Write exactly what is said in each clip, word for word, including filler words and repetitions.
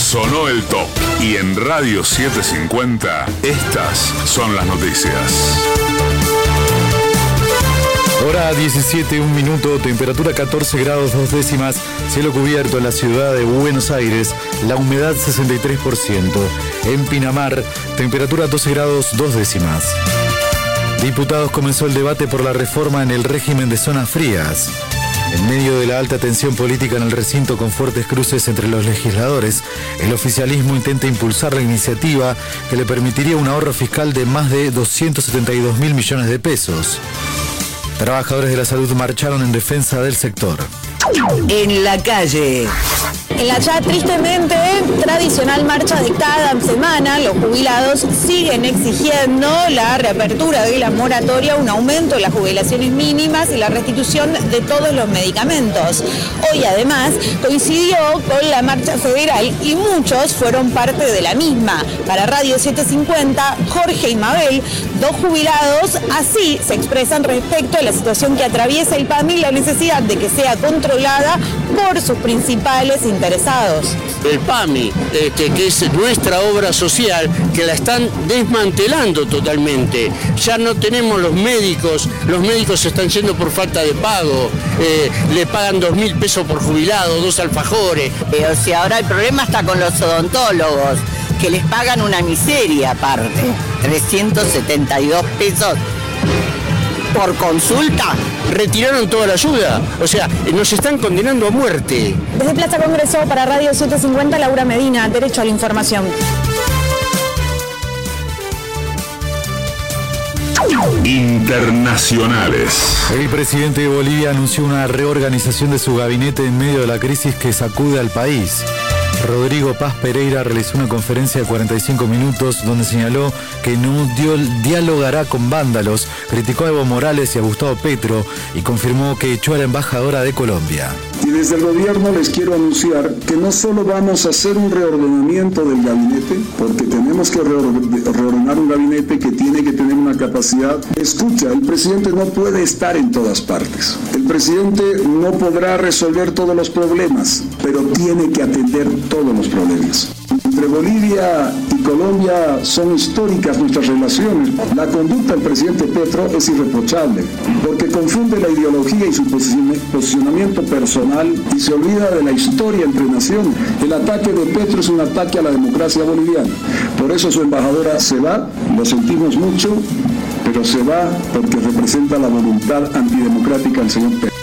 Sonó el top. Y en Radio setecientos cincuenta, estas son las noticias. Hora diecisiete, un minuto, temperatura catorce grados dos décimas, cielo cubierto en la ciudad de Buenos Aires, la humedad sesenta y tres por ciento. En Pinamar, temperatura doce grados dos décimas. Diputados comenzó el debate por la reforma en el régimen de zonas frías. En medio de la alta tensión política en el recinto con fuertes cruces entre los legisladores, el oficialismo intenta impulsar la iniciativa que le permitiría un ahorro fiscal de más de doscientos setenta y dos mil millones de pesos. Trabajadores de la salud marcharon en defensa del sector. En la calle. En la ya tristemente tradicional marcha de cada semana, los jubilados siguen exigiendo la reapertura de la moratoria, un aumento de las jubilaciones mínimas y la restitución de todos los medicamentos. Hoy además coincidió con la marcha federal y muchos fueron parte de la misma. Para Radio setecientos cincuenta, Jorge y Mabel, dos jubilados, así se expresan respecto a la situación que atraviesa el P A M y la necesidad de que sea controlada por sus principales interesados. El P A M I, este, que es nuestra obra social, que la están desmantelando totalmente. Ya no tenemos los médicos, los médicos se están yendo por falta de pago, eh, le pagan dos mil pesos por jubilado, dos alfajores. Eh, o sea, ahora el problema está con los odontólogos, que les pagan una miseria aparte, trescientos setenta y dos pesos por consulta. Retiraron toda la ayuda, o sea, nos están condenando a muerte. Desde Plaza Congreso para Radio setecientos cincuenta, Laura Medina, Derecho a la Información. Internacionales. El presidente de Bolivia anunció una reorganización de su gabinete en medio de la crisis que sacude al país. Rodrigo Paz Pereira realizó una conferencia de cuarenta y cinco minutos donde señaló que no dio, dialogará con vándalos, criticó a Evo Morales y a Gustavo Petro y confirmó que echó a la embajadora de Colombia. Y desde el gobierno les quiero anunciar que no solo vamos a hacer un reordenamiento del gabinete, porque tenemos que reordenar un gabinete que tiene que tener una capacidad de escucha. El presidente no puede estar en todas partes. El presidente no podrá resolver todos los problemas, pero tiene que atender todos los problemas. Entre Bolivia y Colombia son históricas nuestras relaciones. La conducta del presidente Petro es irreprochable, porque confunde la ideología y su posicionamiento personal y se olvida de la historia entre naciones. El ataque de Petro es un ataque a la democracia boliviana. Por eso su embajadora se va, lo sentimos mucho, pero se va porque representa la voluntad antidemocrática del señor Petro.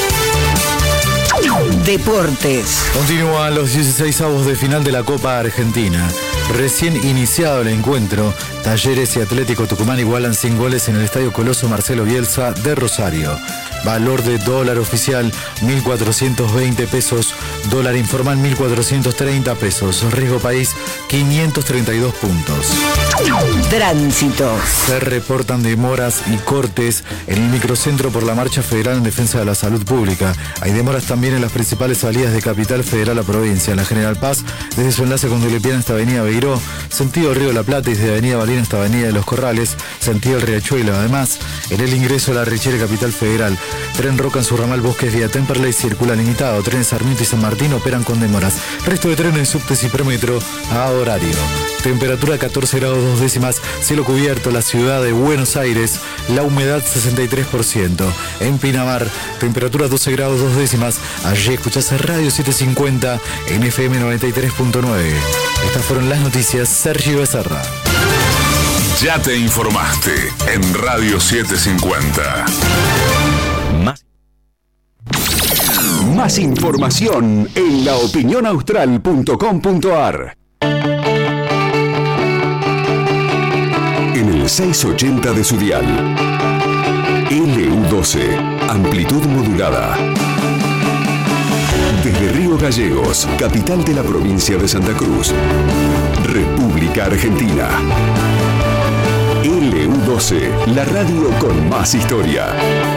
Deportes. Continúan los dieciseisavos de final de la Copa Argentina. Recién iniciado el encuentro, Talleres y Atlético Tucumán igualan sin goles en el Estadio Coloso Marcelo Bielsa de Rosario. Valor de dólar oficial mil cuatrocientos veinte pesos, dólar informal mil cuatrocientos treinta pesos, riesgo país quinientos treinta y dos puntos. Tránsito. Se reportan demoras y cortes en el microcentro por la marcha federal en defensa de la salud pública. Hay demoras también en las principales salidas de Capital Federal a provincia. En la General Paz, desde su enlace con Dulepiana hasta Avenida Beiró, sentido Río de la Plata y desde Avenida Balina hasta Avenida de los Corrales, sentido el Riachuelo. Además, en el ingreso a la Richera Capital Federal, Tren Roca en su ramal Bosques vía Temperley circula limitado. Trenes Sarmiento y San Martín operan con demoras. Resto de trenes, subtes y premetro a horario. Temperatura catorce grados dos décimas, cielo cubierto, la ciudad de Buenos Aires, la humedad sesenta y tres por ciento. En Pinamar, temperatura doce grados dos décimas. Allí escuchás Radio setecientos cincuenta en F M noventa y tres punto nueve. Estas fueron las noticias. Sergio Becerra. Ya te informaste en Radio setecientos cincuenta. Más. Más información en la opinión austral punto com punto a r. En el seiscientos ochenta de su dial. L U doce, amplitud modulada. Desde Río Gallegos, capital de la provincia de Santa Cruz, República Argentina. L U doce, la radio con más historia.